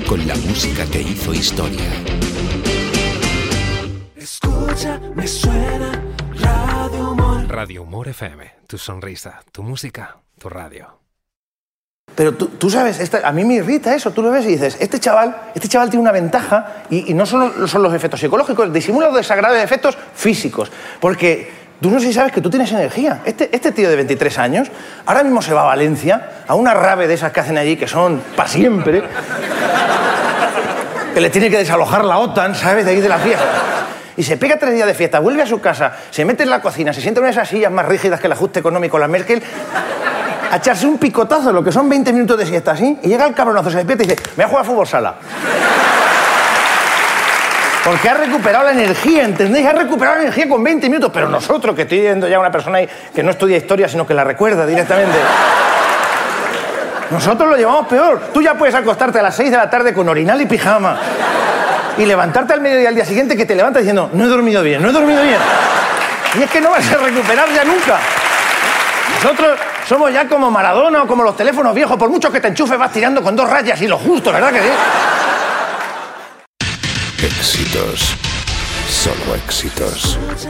con la música que hizo historia. Escucha, me suena Radio Humor. Radio Humor FM, tu sonrisa, tu música, tu radio. Pero tú sabes, a mí me irrita eso, tú lo ves y dices, este chaval tiene una ventaja y no solo son los efectos psicológicos, disimula los desagradables efectos físicos, porque tú no sé si sabes que tú tienes energía. Este tío de 23 años ahora mismo se va a Valencia, a una rave de esas que hacen allí, que son para siempre, que le tiene que desalojar la OTAN, ¿sabes?, de ahí de la fiesta. Y se pega 3 días de fiesta, vuelve a su casa, se mete en la cocina, se sienta en una de esas sillas más rígidas que el ajuste económico, la Merkel, a echarse un picotazo, lo que son 20 minutos de siesta así, y llega el cabronazo, se despierta y dice, me voy a jugar a fútbol sala. Porque ha recuperado la energía, ¿entendéis? Ha recuperado la energía con 20 minutos, pero nosotros, que estoy viendo ya una persona ahí que no estudia historia, sino que la recuerda directamente, nosotros lo llevamos peor. Tú ya puedes acostarte a las 6 de la tarde con orinal y pijama y levantarte al mediodía al día siguiente, que te levantas diciendo, no he dormido bien, no he dormido bien. Y es que no vas a recuperar ya nunca. Nosotros somos ya como Maradona o como los teléfonos viejos, por mucho que te enchufes vas tirando con 2 rayas y lo justo, ¿verdad que sí? Éxitos, solo éxitos.